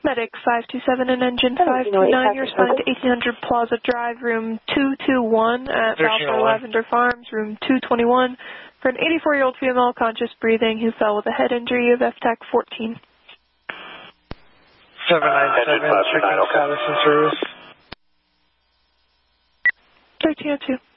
Medic 527 and engine 529, you're assigned to 1800 Plaza Drive, room 221 at Balfour Lavender Farms, room 221, for an 84-year-old female conscious breathing who fell with a head injury of FTAC 14. 797, checking status and service. 1302.